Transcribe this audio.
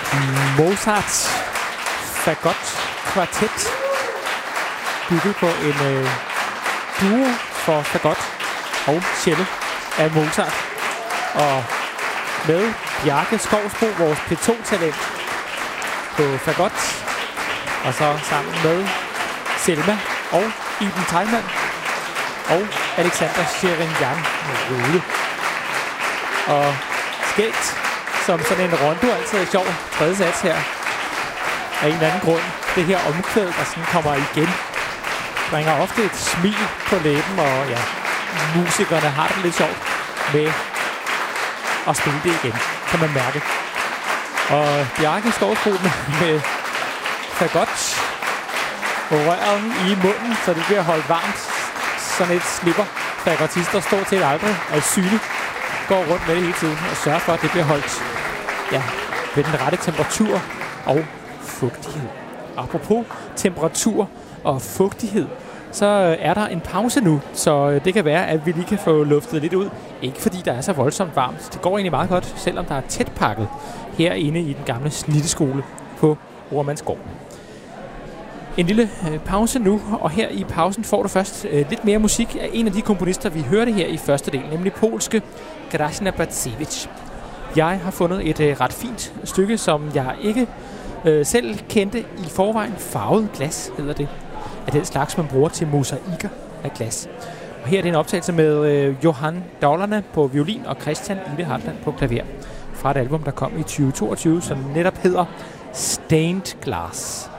Mozart Fagot Kvartet, bygget på en duo for fagot og cello af Mozart. Og med Bjarke Skovsbo, vores P2-talent på fagot, og så sammen med Selma og Iben Teilmann og Alexander Sherinian Rode. Og skægt, som sådan en rondo altid er sjov. Tredje sats her. Af en eller anden grund. Det her omkvæd, der sådan kommer igen, bringer ofte et smil på læben, og ja, musikerne har det lidt sjovt med at spille det igen, kan man mærke. Og Bjarke Skovsbo med fagot røret i munden, så det bliver holdt varmt. Sådan et slipper fagotister stort set aldrig af syne. Går rundt med det hele tiden og sørger for, at det bliver holdt ved den rette temperatur og fugtighed. Apropos temperatur og fugtighed, så er der en pause nu, så det kan være, at vi lige kan få luftet lidt ud. Ikke fordi der er så voldsomt varmt. Det går egentlig meget godt, selvom der er tæt pakket herinde i den gamle snitteskole på Ormandsgård. En lille pause nu, og her i pausen får du først lidt mere musik af en af de komponister, vi hørte her i første del, nemlig polske Grażyna Bacewicz. Jeg har fundet et ret fint stykke, som jeg ikke selv kendte i forvejen. Farvet glas hedder det, af den slags, man bruger til mosaikker af glas. Og her er det en optagelse med Johan Daulana på violin og Christian Ide Hartland på klaver fra et album, der kom i 2022, som netop hedder Stained Glass.